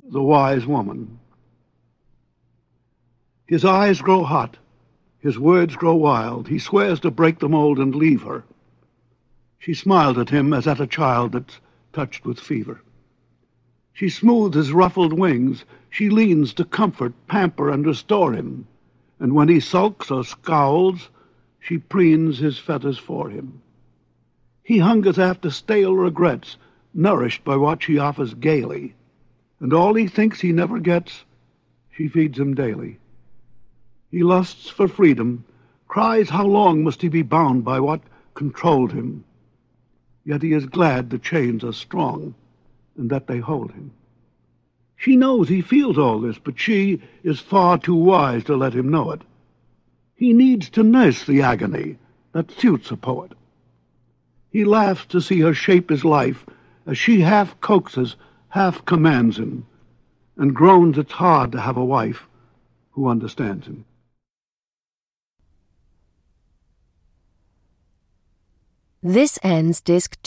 the wise woman. His eyes grow hot, his words grow wild. He swears to break the mold and leave her. She smiled at him as at a child that's touched with fever. She smooths his ruffled wings. She leans to comfort, pamper, and restore him. And when he sulks or scowls, she preens his feathers for him. He hungers after stale regrets, nourished by what she offers gaily. And all he thinks he never gets, she feeds him daily. He lusts for freedom, cries how long must he be bound by what controlled him. Yet he is glad the chains are strong and that they hold him. She knows he feels all this, but she is far too wise to let him know it. He needs to nurse the agony that suits a poet. He laughs to see her shape his life as she half coaxes, half commands him, and groans it's hard to have a wife who understands him. This ends Disc 2.